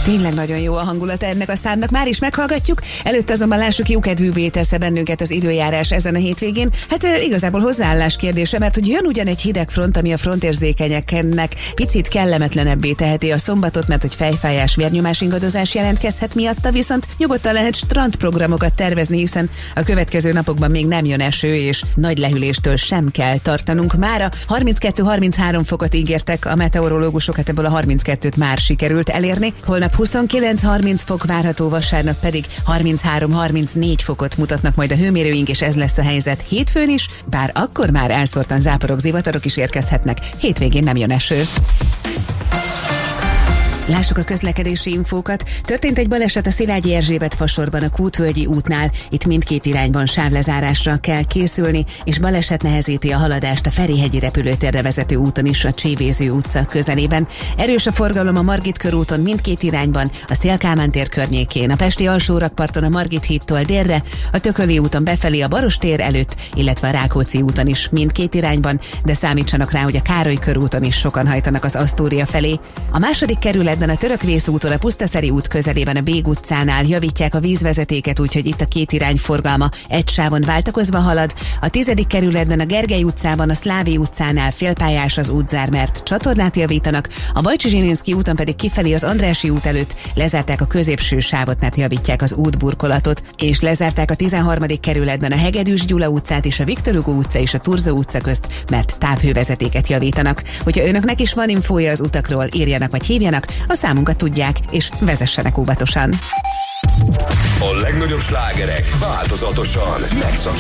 Tényleg nagyon jó a hangulata ennek a számnak, már is meghallgatjuk. Előtte azonban lássuk, jókedvűvé tesz bennünket az időjárás ezen a hétvégén. Hát igazából hozzáállás kérdése, mert hogy jön ugyan egy hideg front, ami a frontérzékenyeknek picit kellemetlenebbé teheti a szombatot, mert hogy fejfájás, vérnyomás ingadozás jelentkezhet miatta, viszont nyugodtan lehet strandprogramokat tervezni, hiszen a következő napokban még nem jön eső, és nagy lehűléstől sem kell tartanunk. Mára 32-33 fokot ígértek a meteorológusok, hát ebből a 32-t már sikerült elérni. Holnap 29-30 fok várható, vasárnap pedig 33-34 fokot mutatnak majd a hőmérőink, és ez lesz a helyzet hétfőn is, bár akkor már elszórtan záporok, zivatarok is érkezhetnek, hétvégén nem jön eső. Lássuk a közlekedési infókat. Történt egy baleset a Szilágyi Erzsébet fasorban a Kútvölgyi útnál. Itt mindkét irányban sávlezárásra kell készülni, és baleset nehezíti a haladást a Ferihegyi repülőtérre vezető úton is a Csévéző utca közelében. Erős a forgalom a Margit körúton mindkét irányban, a Széll-Kálmán tér környékén, a pesti alsórakparton a Margit hídtól délre, a Tököli úton befelé a Barostér előtt, illetve a Rákóczi úton is mindkét irányban, de számítsanak rá, hogy a Károly körúton is sokan hajtanak az Asztória felé. A második kerületben a Törökvész úton a Pusztaszeri út közelében a Bég utcánál javítják a vízvezetéket, úgyhogy itt a két irány forgalma egy sávon váltakozva halad. A 10. kerületben a Gergely utcában a Szlávi utcánál félpályás az útzár, mert csatornát javítanak, a Bajcsi-Zsilinszky úton pedig kifelé az Andrássy út előtt lezárták a középső sávot, mert javítják az útburkolatot, és lezárták a 13. kerületben a Hegedűs Gyula utcát és a Viktor Hugo utca és a Turzó utca közt, mert távhővezetéket javítanak. Hogyha önöknek is van infója az utakról, írjanak vagy hívjanak, a számunkat tudják, és vezessenek óvatosan. A legnagyobb slágerek változatosan megszakítják